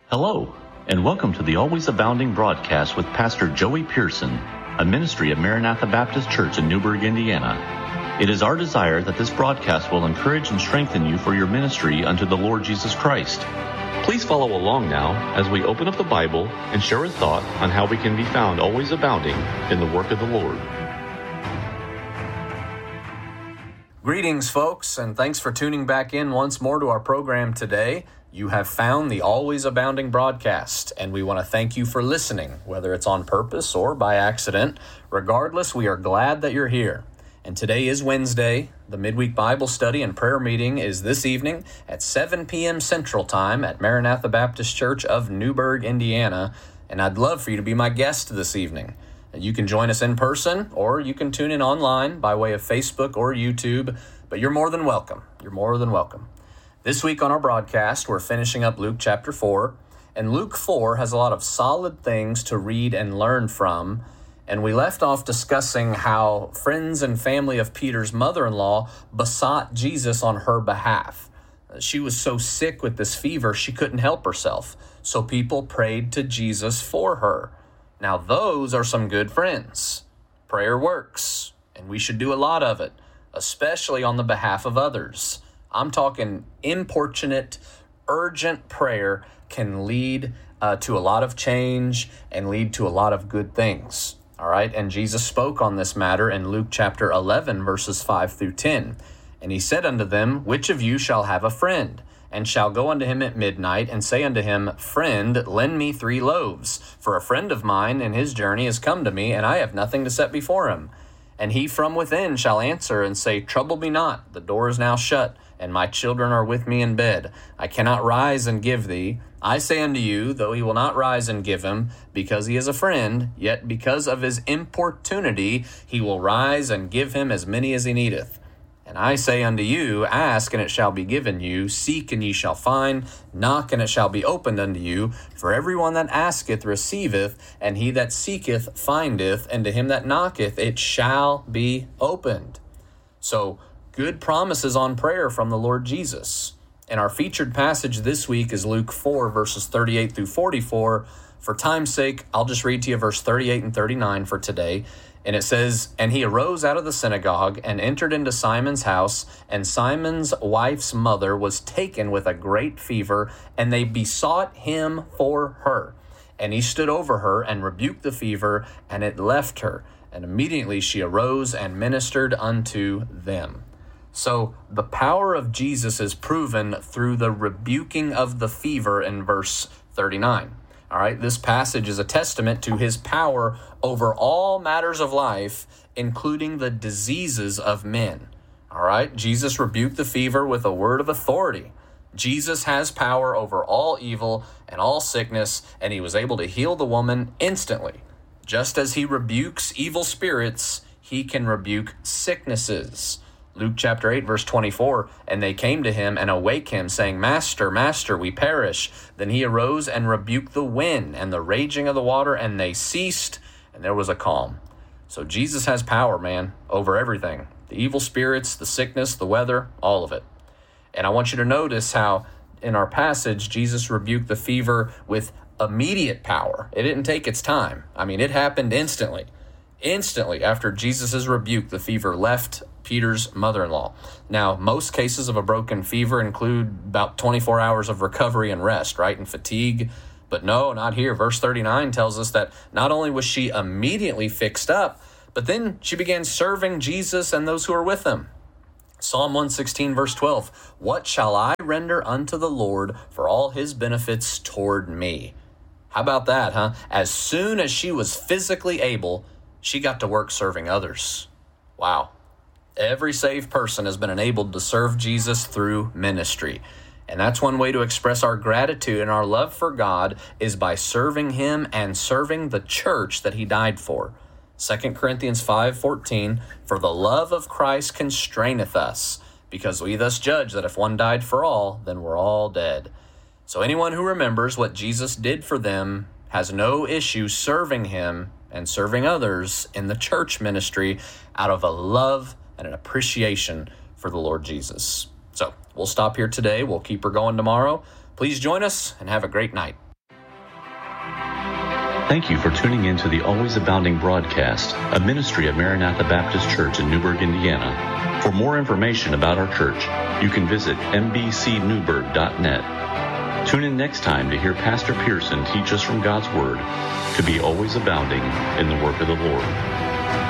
Hello, and welcome to the Always Abounding broadcast with Pastor Joey Pearson, a ministry of Maranatha Baptist Church in Newburgh, Indiana. It is our desire that this broadcast will encourage and strengthen you for your ministry unto the Lord Jesus Christ. Please follow along now as we open up the Bible and share a thought on how we can be found always abounding in the work of the Lord. Greetings, folks, and thanks for tuning back in once more to our program today. You have found the Always Abounding broadcast, and we want to thank you for listening, whether it's on purpose or by accident. Regardless, we are glad that you're here. And today is Wednesday. The midweek Bible study and prayer meeting is this evening at 7 p.m. Central Time at Maranatha Baptist Church of Newburgh, Indiana. And I'd love for you to be my guest this evening. You can join us in person, or you can tune in online by way of Facebook or YouTube, but you're more than welcome. You're more than welcome. This week on our broadcast, we're finishing up Luke chapter 4, and Luke 4 has a lot of solid things to read and learn from, and we left off discussing how friends and family of Peter's mother-in-law besought Jesus on her behalf. She was so sick with this fever, she couldn't help herself, so people prayed to Jesus for her. Now, those are some good friends. Prayer works, and we should do a lot of it, especially on the behalf of others. I'm talking importunate, urgent prayer can lead to a lot of change and lead to a lot of good things. All right, and Jesus spoke on this matter in Luke chapter 11, verses 5 through 10. And he said unto them, Which of you shall have a friend, and shall go unto him at midnight, and say unto him, Friend, lend me 3 loaves, for a friend of mine in his journey is come to me, and I have nothing to set before him. And he from within shall answer and say, Trouble me not, the door is now shut, and my children are with me in bed. I cannot rise and give thee. I say unto you, though he will not rise and give him, because he is a friend, yet because of his importunity he will rise and give him as many as he needeth. And I say unto you, Ask, and it shall be given you. Seek, and ye shall find. Knock, and it shall be opened unto you. For every one that asketh receiveth, and he that seeketh findeth, and to him that knocketh it shall be opened. So, good promises on prayer from the Lord Jesus. And our featured passage this week is Luke 4, verses 38 through 44. For time's sake, I'll just read to you verse 38 and 39 for today. And it says, And he arose out of the synagogue and entered into Simon's house, and Simon's wife's mother was taken with a great fever, and they besought him for her. And he stood over her and rebuked the fever, and it left her. And immediately she arose and ministered unto them. So the power of Jesus is proven through the rebuking of the fever in verse 39. All right, this passage is a testament to his power over all matters of life, including the diseases of men. All right, Jesus rebuked the fever with a word of authority. Jesus has power over all evil and all sickness, and he was able to heal the woman instantly. Just as he rebukes evil spirits, he can rebuke sicknesses. Luke chapter 8, verse 24, And they came to him and awake him, saying, Master, Master, we perish. Then he arose and rebuked the wind and the raging of the water, and they ceased, and there was a calm. So Jesus has power, man, over everything. The evil spirits, the sickness, the weather, all of it. And I want you to notice how in our passage, Jesus rebuked the fever with immediate power. It didn't take its time. I mean, it happened instantly. Instantly after Jesus' rebuke, the fever left Peter's mother-in-law. Now, most cases of a broken fever include about 24 hours of recovery and rest, right, and fatigue. But no, not here. Verse 39 tells us that not only was she immediately fixed up, but then she began serving Jesus and those who are with him. Psalm 116, verse 12, What shall I render unto the Lord for all his benefits toward me? How about that, huh? As soon as she was physically able, she got to work serving others. Wow. Every saved person has been enabled to serve Jesus through ministry. And that's one way to express our gratitude and our love for God is by serving him and serving the church that he died for. 2 Corinthians 5:14, For the love of Christ constraineth us, because we thus judge that if one died for all, then we're all dead. So anyone who remembers what Jesus did for them has no issue serving him and serving others in the church ministry out of a love and an appreciation for the Lord Jesus. So we'll stop here today. We'll keep her going tomorrow. Please join us and have a great night. Thank you for tuning in to the Always Abounding broadcast, a ministry of Maranatha Baptist Church in Newburgh, Indiana. For more information about our church, you can visit mbcnewburgh.net. Tune in next time to hear Pastor Pearson teach us from God's Word to be always abounding in the work of the Lord.